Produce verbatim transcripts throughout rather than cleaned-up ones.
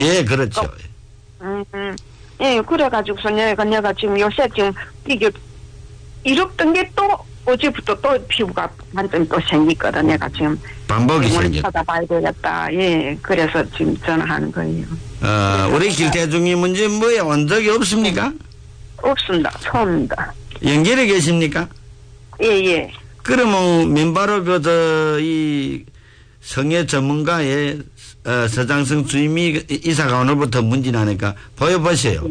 예, 그렇죠. 음, 음. 예, 그래가지고서 내가, 내가 지금 요새 지금 이게 이렇던 게 또 어제부터 또 피부가 완전 또 생기거든. 내가 지금. 반복이 생겼. 찾아봐야 되겠다. 예, 그래서 지금 전화하는 거예요. 어, 우리 길태중님은 이제 뭐에 온 적이 없습니까? 없습니다. 처음입니다. 연결해 계십니까? 예, 예. 그러면 맨바로 그, 저, 이 성의 전문가의 어, 서장성 주임이 이사가 오늘부터 문진하니까 보여보세요.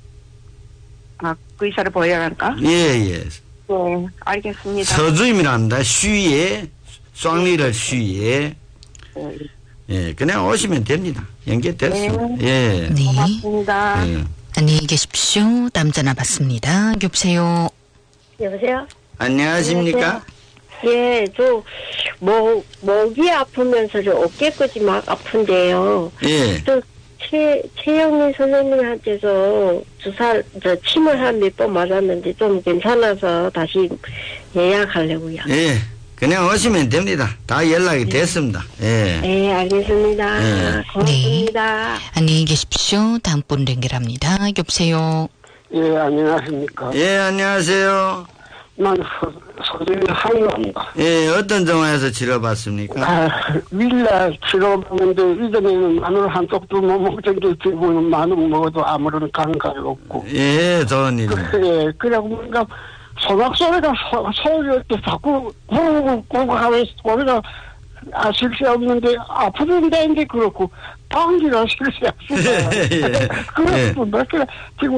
아, 그 이사를 보여야 할까? 예, 예. 네, 알겠습니다. 서주임이란다. 쉬에, 쌍리를 쉬에. 네. 예, 그냥 오시면 됩니다. 연결됐습니다. 네. 예. 네. 고맙습니다. 예. 안녕히 계십시오. 다음 전화 받습니다. 여보세요. 여보세요? 안녕하십니까? 예, 저, 목, 목이 아프면서 저 어깨까지 막 아픈데요. 예. 저, 최, 최영민 선생님한테서 주사, 저, 침을 한 몇 번 맞았는데 좀 괜찮아서 다시 예약하려고요. 예. 그냥 오시면 됩니다. 다 연락이 됐습니다. 예. 네, 알겠습니다. 예. 고맙습니다. 안녕히 계십시오. 다음 분 연결합니다. 여보세요. 예, 안녕하십니까. 예, 안녕하세요. 난 서준이 한유입니다. 예, 어떤 정화에서 치료받습니까? 아, 밀라 치료받는데 이전에는 마늘 한쪽도 못 먹던 게 지금은 마늘 먹어도 아무런 감각이 없고. 예, 좋은 일. 예, 그래고 뭔가 소각 소리가 소, 소리 때 자꾸 구구구구 하면서 소리가 아, 실수 없는데 아프던데 이제 그렇고 방귀가 실수 없어요. 예. 그래서 몇 개 지금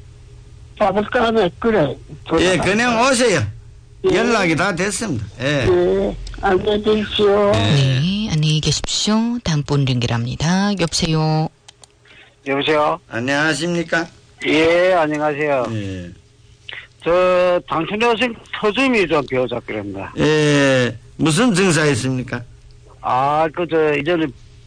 받을까 하네. 그래. 예, 그냥 오세요. 예. 연락이 다 됐습니다. 예. 예, 안녕히 계십시오. 네, 안녕히 계십시오. 다음 분 연결합니다. 여보세요. 여보세요? 안녕하십니까? 예, 안녕하세요. 예. 저, 당신여생 터줌이 좀 배우자 그럽니다. 예, 무슨 증사 있습니까? 아, 그, 저, 이전에,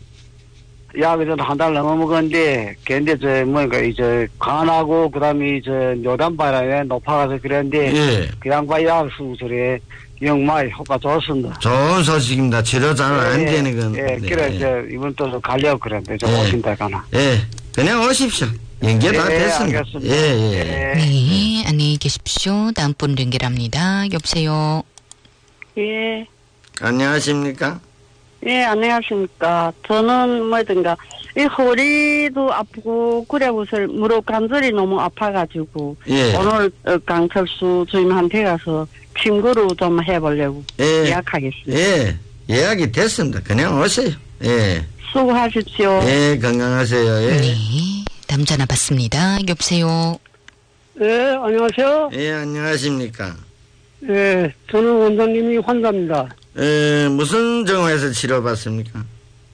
약을 좀 한 달 넘어 먹었는데, 걔인데, 저, 뭐니까, 이제, 간하고, 그 다음에, 저, 뇨단바람에 높아가서 그랬는데, 예. 그 양반 약 수술에 영마의 효과 좋습니다. 좋은 소식입니다. 치료 잘 안 예, 되는 건. 예, 네, 그래, 예. 저, 이번 또 가려고 그랬는데, 좀 예. 오신다, 가나. 예, 그냥 오십시오. 연결 다 예, 됐습니다. 알겠습니다. 예, 예. 예. 네, 안녕히 계십시오. 다음 분 연결합니다. 여보세요. 예, 안녕하십니까? 예, 안녕하십니까. 저는 뭐든가, 이 허리도 아프고, 그래, 무슨, 무릎 관절이 너무 아파가지고, 예. 오늘 어, 강철수 주임한테 가서 친구로 좀 해보려고 예. 예약하겠습니다. 예, 예약이 됐습니다. 그냥 오세요. 예. 수고하십시오. 예, 건강하세요. 예. 네, 다음 전화 받습니다. 여보세요. 예, 안녕하세요. 예, 안녕하십니까? 예, 저는 원장님이 환자입니다. 예, 무슨 정화에서 치료받습니까?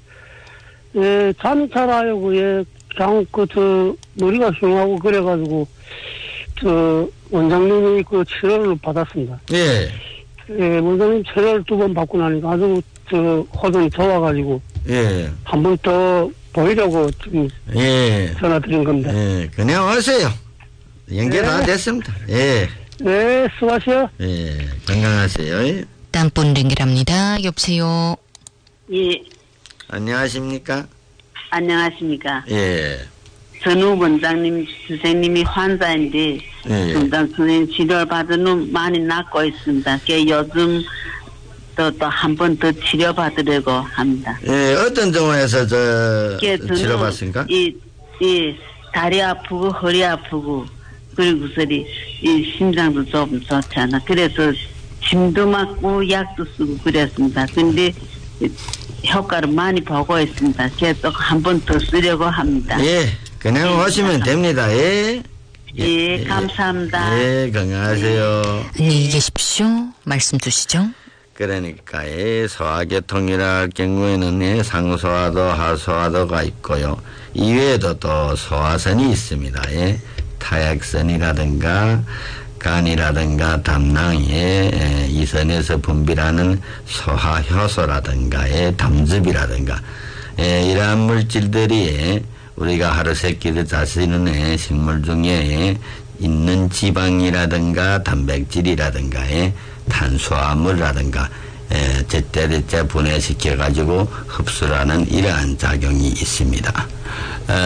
예, 잠이 잘 와요. 예, 그냥 그, 저, 머리가 흉하고 그래가지고, 저, 원장님이 그 치료를 받았습니다. 예, 예, 원장님 치료를 두 번 받고 나니까 아주, 저, 호전이 좋아가지고, 예, 한 번 더 보이려고 지금 예, 전화 드린 겁니다. 예, 그냥 오세요. 연결 다 네. 됐습니다. 예, 네, 수고하세요. 예, 건강하세요. 예. 다음 분 연결합니다. 여보세요. 예, 안녕하십니까? 안녕하십니까. 예, 전우 원장님, 선생님이 환자인데, 예. 중단 선생님 치료를 받은 후 많이 낫고 있습니다. 그 요즘 또, 또 한 번 더 치료받으려고 합니다. 예, 어떤 정화에서 저, 그게 저는 치료받습니까? 이, 이, 다리 아프고, 허리 아프고, 그리고서리, 이 심장도 좀 좋지 않아. 그래서 침도 맞고, 약도 쓰고 그랬습니다. 근데, 효과를 많이 보고 있습니다. 계속 한 번 더 쓰려고 합니다. 예, 그냥 오시면 됩니다. 예. 예, 감사합니다. 예, 건강하세요. 안녕히 계십시오. 말씀 주시죠. 그러니까 예, 소화계통이라 할 경우에는 예, 상소화도 하소화도가 있고요. 이외에도 또 소화선이 있습니다. 예. 타액선이라든가 간이라든가 담낭에 예, 이 선에서 분비하는 소화효소라든가 예, 담즙이라든가 예, 이러한 물질들이 우리가 하루 세 끼를 자시는 예, 식물 중에 있는 지방이라든가 단백질이라든가 예, 탄수화물이라든가 에, 제때제때 분해시켜가지고 흡수를 하는 이러한 작용이 있습니다. 어,